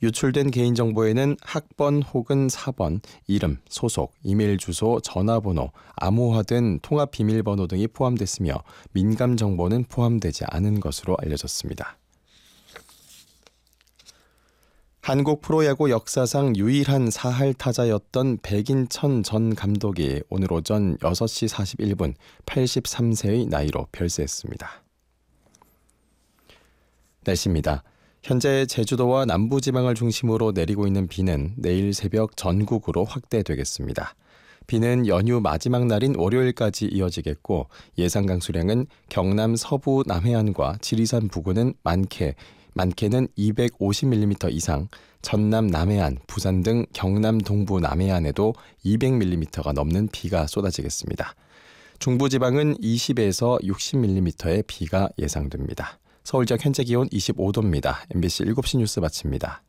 유출된 개인정보에는 학번 혹은 사번, 이름, 소속, 이메일 주소, 전화번호, 암호화 된 통합 비밀번호 등이 포함됐으며 민감 정보는 포함되지 않은 것으로 알려졌습니다. 한국 프로야구 역사상 유일한 사할 타자였던 백인천 전 감독이 오늘 오전 6시 41분 83세의 나이로 별세했습니다. 날씨입니다. 현재 제주도와 남부지방을 중심으로 내리고 있는 비는 내일 새벽 전국으로 확대되겠습니다. 비는 연휴 마지막 날인 월요일까지 이어지겠고 예상 강수량은 경남 서부 남해안과 지리산 부근은 많게는 250mm 이상, 전남 남해안, 부산 등 경남 동부 남해안에도 200mm가 넘는 비가 쏟아지겠습니다. 중부지방은 20에서 60mm의 비가 예상됩니다. 서울 지역 현재 기온 25도입니다. MBC 7시 뉴스 마칩니다.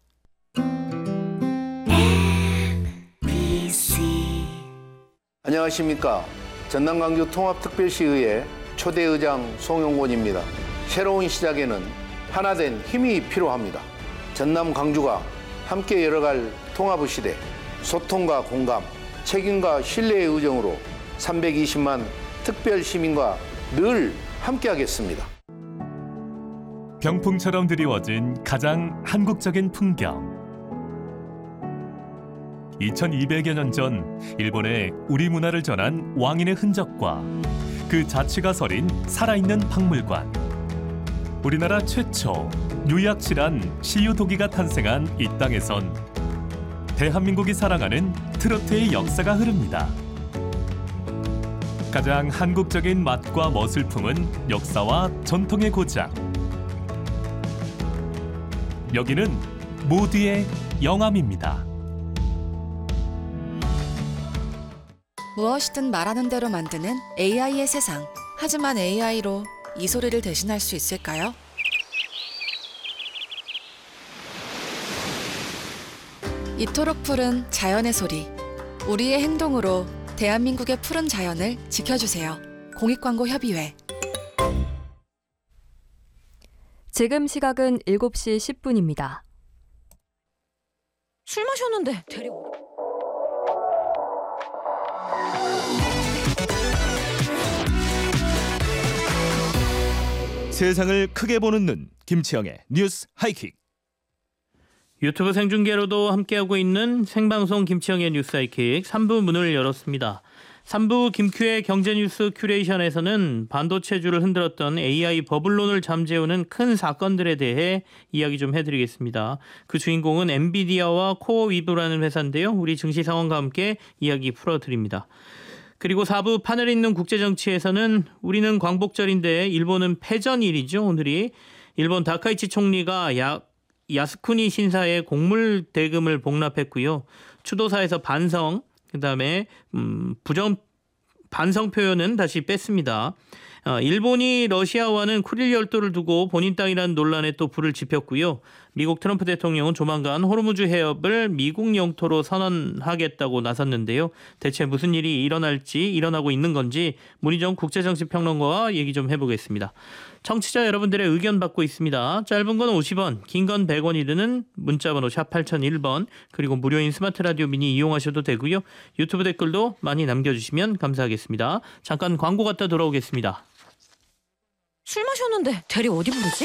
안녕하십니까. 전남 광주 통합특별시의회 초대의장 송영곤입니다. 새로운 시작에는 하나된 힘이 필요합니다. 전남 광주가 함께 열어갈 통합의 시대, 소통과 공감, 책임과 신뢰의 의정으로 320만 특별 시민과 늘 함께하겠습니다. 병풍처럼 드리워진 가장 한국적인 풍경. 2200여 년 전 일본에 우리 문화를 전한 왕인의 흔적과 그 자취가 서린 살아있는 박물관. 우리나라 최초 유약실한 시유도기가 탄생한 이 땅에선 대한민국이 사랑하는 트로트의 역사가 흐릅니다. 가장 한국적인 맛과 멋을 품은 역사와 전통의 고장. 여기는 모두의 영암입니다. 무엇이든 말하는 대로 만드는 AI의 세상. 하지만 AI로 이 소리를 대신할 수 있을까요? 이토록 푸른 자연의 소리. 우리의 행동으로 대한민국의 푸른 자연을 지켜주세요. 공익광고협의회. 지금 시각은 7시 10분입니다. 술 마셨는데 데리고. 세상을 크게 보는 눈, 김치영의 뉴스 하이킥. 유튜브 생중계로도 함께하고 있는 생방송 김치영의 뉴스 하이킥 3부 문을 열었습니다. 3부 김큐의 경제뉴스 큐레이션에서는 반도체주를 흔들었던 AI 버블론을 잠재우는 큰 사건들에 대해 이야기 좀 해드리겠습니다. 그 주인공은 엔비디아와 코어위브라는 회사인데요. 우리 증시 상황과 함께 이야기 풀어드립니다. 그리고 4부 판을 잇는 국제정치에서는 우리는 광복절인데 일본은 패전일이죠. 오늘이 일본 다카이치 총리가 야스쿠니 신사의 곡물 대금을 복납했고요. 추도사에서 반성, 그다음에 반성 표현은 다시 뺐습니다. 일본이 러시아와는 쿠릴 열도를 두고 본인 땅이라는 논란에 또 불을 지폈고요. 미국 트럼프 대통령은 조만간 호르무즈 해협을 미국 영토로 선언하겠다고 나섰는데요. 대체 무슨 일이 일어나고 있는 건지 문희정 국제정치평론가와 얘기 좀 해보겠습니다. 청취자 여러분들의 의견 받고 있습니다. 짧은 건 50원, 긴 건 100원이 드는 문자번호 샵 8001번, 그리고 무료인 스마트 라디오 미니 이용하셔도 되고요. 유튜브 댓글도 많이 남겨주시면 감사하겠습니다. 잠깐 광고 갔다 돌아오겠습니다. 술 마셨는데 대리 어디 부르지?